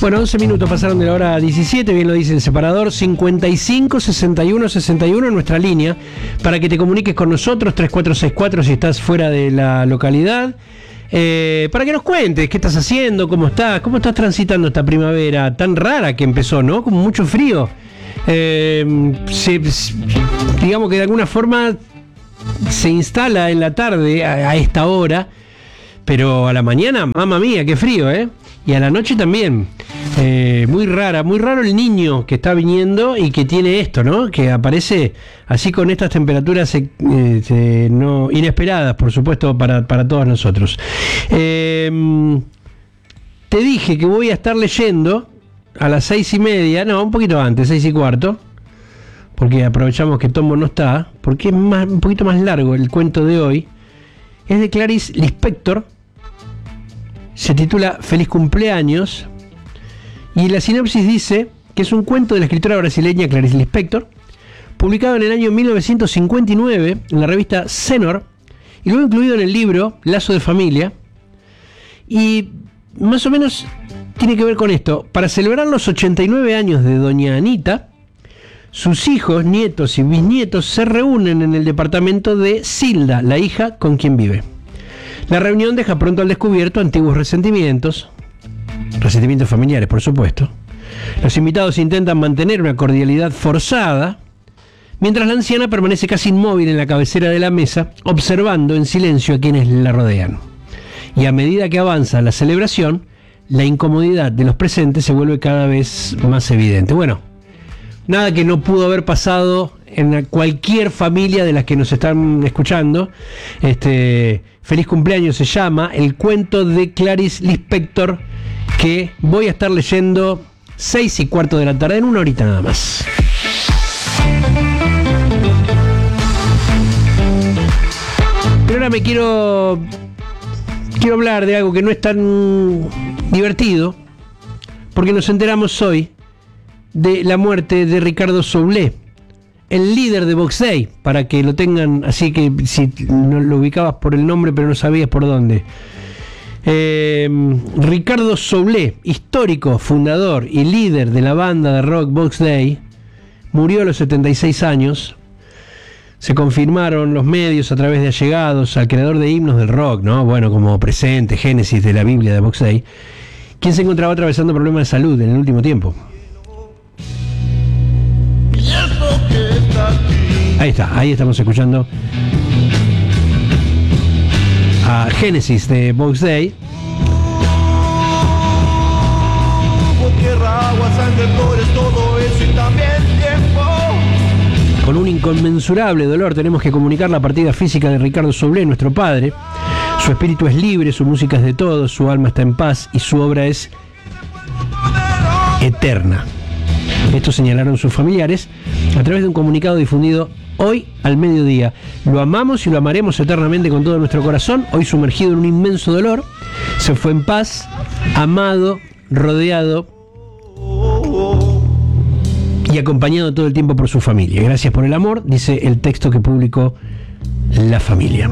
Bueno, 11 minutos pasaron de la hora 17, bien lo dice el separador, 55 61 61 en nuestra línea, para que te comuniques con nosotros, 3464 si estás fuera de la localidad, para que nos cuentes qué estás haciendo, cómo estás transitando esta primavera tan rara que empezó, ¿no? Con mucho frío. Digamos que de alguna forma se instala en la tarde a esta hora, pero a la mañana, mamma mía, qué frío, ¿eh? Y a la noche también. Muy raro el niño que está viniendo y que tiene esto, ¿no? Que aparece así con estas temperaturas no inesperadas, por supuesto, para todos nosotros. Te dije que voy a estar leyendo a las 6:30, no, un poquito antes, 6:15, porque aprovechamos que Tomo no está, porque es un poquito más largo el cuento de hoy. Es de Clarice Lispector, se titula Feliz cumpleaños, y la sinopsis dice que es un cuento de la escritora brasileña Clarice Lispector, publicado en el año 1959 en la revista Senor, y luego incluido en el libro Lazo de Familia, y más o menos tiene que ver con esto. Para celebrar los 89 años de Doña Anita, sus hijos, nietos y bisnietos se reúnen en el departamento de Zilda, la hija con quien vive. La reunión deja pronto al descubierto antiguos resentimientos familiares, por supuesto. Los invitados intentan mantener una cordialidad forzada, mientras la anciana permanece casi inmóvil en la cabecera de la mesa, observando en silencio a quienes la rodean. Y a medida que avanza la celebración, la incomodidad de los presentes se vuelve cada vez más evidente. Bueno, nada que no pudo haber pasado en cualquier familia de las que nos están escuchando. Feliz cumpleaños se llama el cuento de Clarice Lispector, que voy a estar leyendo 6:15 de la tarde, en una horita nada más. Pero ahora quiero hablar de algo que no es tan divertido, porque nos enteramos hoy de la muerte de Ricardo Soulé, el líder de Box Day, para que lo tengan, así que si no lo ubicabas por el nombre pero no sabías por dónde. Ricardo Soulé, histórico fundador y líder de la banda de rock Box Day, murió a los 76 años. Se confirmaron los medios a través de allegados al creador de himnos del rock, ¿no? Bueno, como Presente, Génesis de la Biblia de Box Day, quien se encontraba atravesando problemas de salud en el último tiempo. Ahí estamos escuchando a Génesis de Box Day. Con un inconmensurable dolor tenemos que comunicar la partida física de Ricardo Soulé, nuestro padre. Su espíritu es libre, su música es de todos, su alma está en paz y su obra es eterna. Esto señalaron sus familiares a través de un comunicado difundido hoy al mediodía. Lo amamos y lo amaremos eternamente con todo nuestro corazón. Hoy sumergido en un inmenso dolor, se fue en paz, amado, rodeado y acompañado todo el tiempo por su familia. Gracias por el amor, dice el texto que publicó la familia.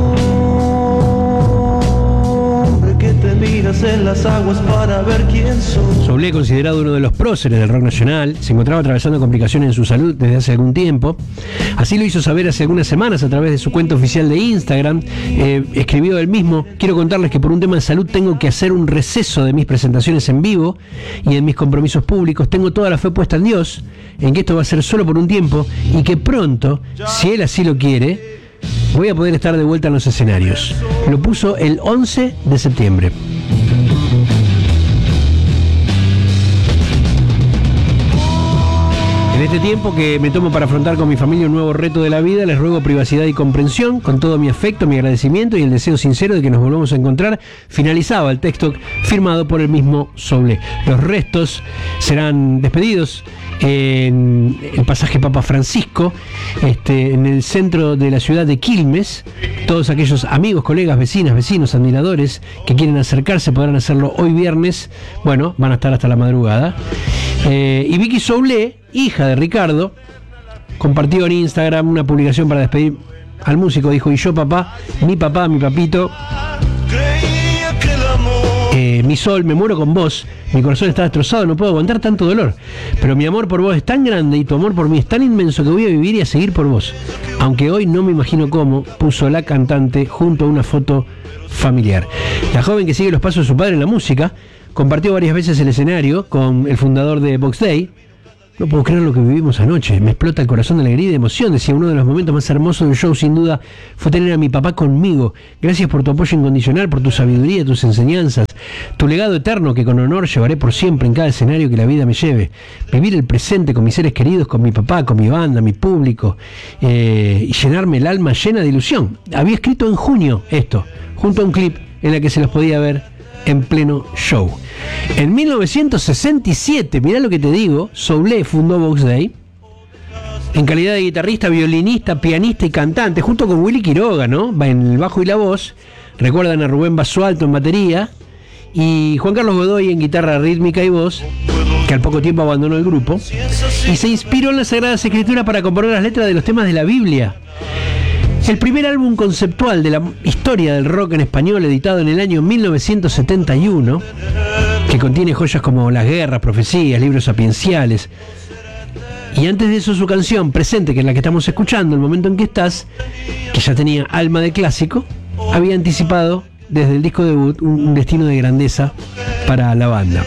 Que te miras en las aguas para ver quién sos. Soulé, considerado uno de los próceres del rock nacional, se encontraba atravesando complicaciones en su salud desde hace algún tiempo. Así lo hizo saber hace algunas semanas a través de su cuenta oficial de Instagram. Escribió él mismo: quiero contarles que por un tema de salud tengo que hacer un receso de mis presentaciones en vivo y en mis compromisos públicos. Tengo toda la fe puesta en Dios, en que esto va a ser solo por un tiempo y que pronto, si Él así lo quiere, voy a poder estar de vuelta en los escenarios. Lo puso el 11 de septiembre. En este tiempo que me tomo para afrontar con mi familia un nuevo reto de la vida, les ruego privacidad y comprensión, con todo mi afecto, mi agradecimiento y el deseo sincero de que nos volvamos a encontrar. Finalizaba el texto firmado por el mismo Soulé. Los restos serán despedidos en el pasaje Papa Francisco, en el centro de la ciudad de Quilmes. Todos aquellos amigos, colegas, vecinas, vecinos, admiradores que quieren acercarse podrán hacerlo hoy viernes. Bueno, van a estar hasta la madrugada. Y Vicky Soulé, hija de Ricardo, compartió en Instagram una publicación para despedir al músico. Dijo: y yo, papá, mi papito, Mi sol, me muero con vos, mi corazón está destrozado, no puedo aguantar tanto dolor, pero mi amor por vos es tan grande y tu amor por mí es tan inmenso que voy a vivir y a seguir por vos, aunque hoy no me imagino cómo, puso la cantante junto a una foto familiar. La joven que sigue los pasos de su padre en la música compartió varias veces el escenario con el fundador de Box Day. No puedo creer lo que vivimos anoche, me explota el corazón de alegría y de emoción, decía. Uno de los momentos más hermosos del show sin duda fue tener a mi papá conmigo. Gracias por tu apoyo incondicional, por tu sabiduría, tus enseñanzas, tu legado eterno que con honor llevaré por siempre en cada escenario que la vida me lleve. Vivir el presente con mis seres queridos, con mi papá, con mi banda, mi público, y llenarme el alma llena de ilusión. Había escrito en junio esto, junto a un clip en el que se los podía ver en pleno show. En 1967, mirá lo que te digo, Soulé fundó Box Day en calidad de guitarrista, violinista, pianista y cantante, junto con Willy Quiroga, ¿no? En el bajo y la voz. Recuerdan a Rubén Basualto en batería y Juan Carlos Godoy en guitarra rítmica y voz, que al poco tiempo abandonó el grupo y se inspiró en las Sagradas Escrituras para componer las letras de los temas de la Biblia. El primer álbum conceptual de la historia del rock en español, editado en el año 1971, que contiene joyas como Las Guerras, Profecías, Libros Sapienciales. Y antes de eso su canción Presente, que es la que estamos escuchando, El momento en que estás, que ya tenía alma de clásico, había anticipado desde el disco debut un destino de grandeza para la banda.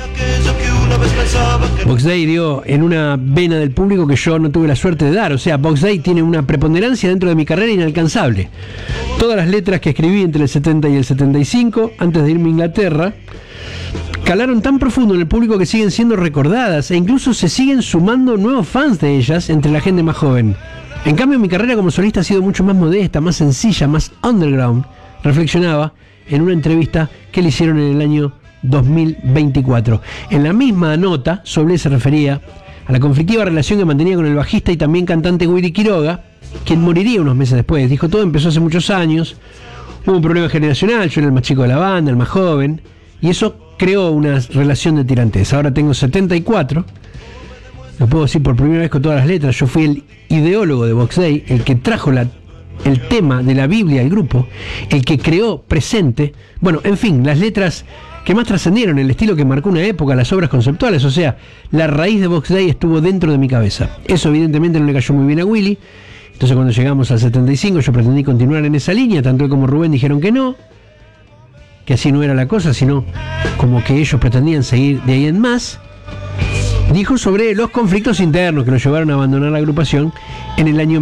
Box Day dio en una vena del público que yo no tuve la suerte de dar. O sea, Box Day tiene una preponderancia dentro de mi carrera inalcanzable. Todas las letras que escribí entre el 70 y el 75, antes de irme a Inglaterra, calaron tan profundo en el público que siguen siendo recordadas e incluso se siguen sumando nuevos fans de ellas entre la gente más joven. En cambio, mi carrera como solista ha sido mucho más modesta, más sencilla, más underground, reflexionaba en una entrevista que le hicieron en el año 2024. En la misma nota, Soulé se refería a la conflictiva relación que mantenía con el bajista y también cantante Willy Quiroga, quien moriría unos meses después. Dijo: todo empezó hace muchos años, hubo un problema generacional, yo era el más chico de la banda, el más joven, y eso creó una relación de tirantez. Ahora tengo 74, lo puedo decir por primera vez con todas las letras, yo fui el ideólogo de Box Day, el que trajo el tema de la Biblia al grupo, el que creó Presente, bueno, en fin, las letras que más trascendieron, el estilo que marcó una época, las obras conceptuales. O sea, la raíz de Box Day estuvo dentro de mi cabeza. Eso evidentemente no le cayó muy bien a Willy. Entonces cuando llegamos al 75 yo pretendí continuar en esa línea, tanto él como Rubén dijeron que no, que así no era la cosa, sino como que ellos pretendían seguir de ahí en más. Dijo sobre los conflictos internos que lo llevaron a abandonar la agrupación en el año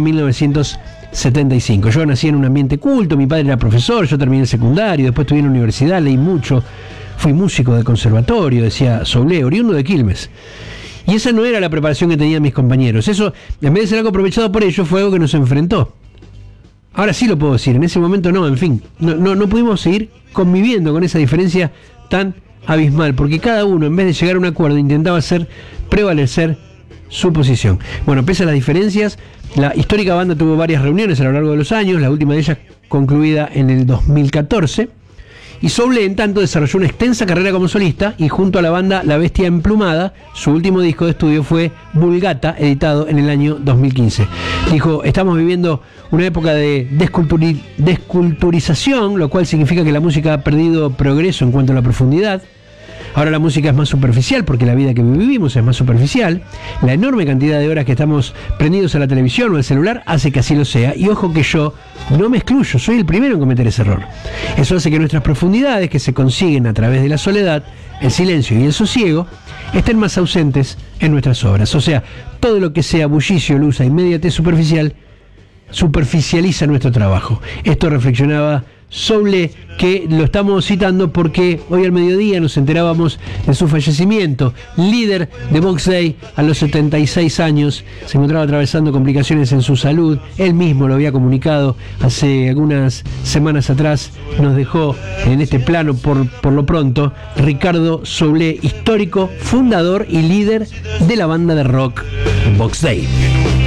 1975. Yo nací en un ambiente culto, mi padre era profesor, yo terminé el secundario, después estudié en la universidad, leí mucho, fui músico de conservatorio, decía Soulé, oriundo de Quilmes. Y esa no era la preparación que tenían mis compañeros. Eso, en vez de ser algo aprovechado por ellos, fue algo que nos enfrentó. Ahora sí lo puedo decir, en ese momento no, en fin, no pudimos seguir conviviendo con esa diferencia tan abismal, porque cada uno, en vez de llegar a un acuerdo, intentaba hacer prevalecer su posición. Bueno, pese a las diferencias, la histórica banda tuvo varias reuniones a lo largo de los años, la última de ellas concluida en el 2014, y Soulé en tanto desarrolló una extensa carrera como solista y junto a la banda La Bestia Emplumada, su último disco de estudio fue Vulgata, editado en el año 2015. Dijo: estamos viviendo una época de desculturización, lo cual significa que la música ha perdido progreso en cuanto a la profundidad. Ahora la música es más superficial porque la vida que vivimos es más superficial. La enorme cantidad de horas que estamos prendidos a la televisión o al celular hace que así lo sea. Y ojo que yo no me excluyo, soy el primero en cometer ese error. Eso hace que nuestras profundidades, que se consiguen a través de la soledad, el silencio y el sosiego, estén más ausentes en nuestras obras. O sea, todo lo que sea bullicio, luz, inmediatez superficial, superficializa nuestro trabajo. Esto reflexionaba Soulé, que lo estamos citando porque hoy al mediodía nos enterábamos de su fallecimiento. Líder de Box Day a los 76 años, se encontraba atravesando complicaciones en su salud. Él mismo lo había comunicado hace algunas semanas atrás. Nos dejó en este plano por lo pronto Ricardo Soulé, histórico, fundador y líder de la banda de rock Box Day.